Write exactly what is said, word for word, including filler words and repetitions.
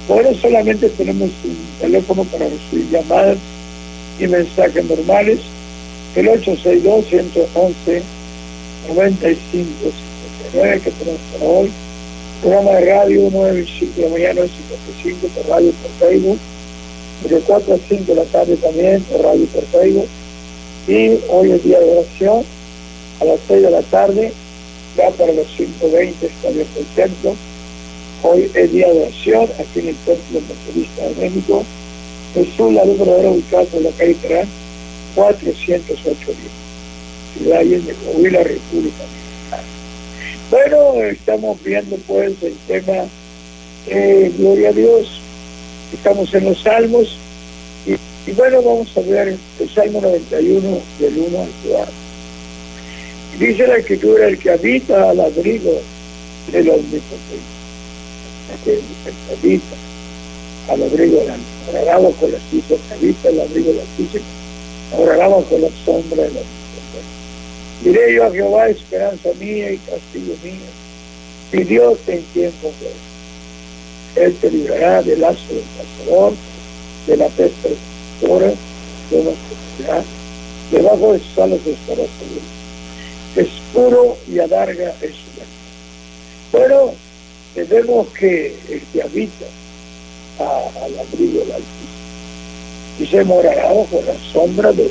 Bueno, solamente tenemos un teléfono para recibir llamadas y mensajes normales, el ocho seis dos, uno uno uno, nueve cinco cinco nueve que tenemos para hoy. Programa de radio nueve y cinco de la mañana, cincuenta y cinco por radio y por Facebook, de cuatro a cinco de la tarde también por radio y por Facebook. Y hoy es día de oración, a las seis de la tarde, ya para los cinco veinte está abierto el templo. Hoy es día de oración aquí en el Templo Metodista de México, Jesús la Luz Verdadera, ubicado en la calle Terán, cuatrocientos ocho, Ciudad Allende, Coahuila, República Mexicana. Bueno, estamos viendo pues el tema, eh, gloria a Dios, estamos en los Salmos, y, y bueno, vamos a ver el Salmo noventa y uno, del uno al cuatro. Y dice la Escritura: el que habita al abrigo del Omnipotente, que habita al abrigo del Altísimo, morará bajo las hijas, que habita al abrigo del Altísimo, morará bajo la sombra del Omnipotente. Diré yo a Jehová, esperanza mía y castillo mío, mi Dios en quien confío. Él te librará del lazo del cazador, de la peste destructora, de la oscuridad, debajo de sus alas estará seguro. Es puro y adarga es su verdad. Bueno, vemos que el que habita a, al abrigo del Altísimo y se morará bajo la sombra de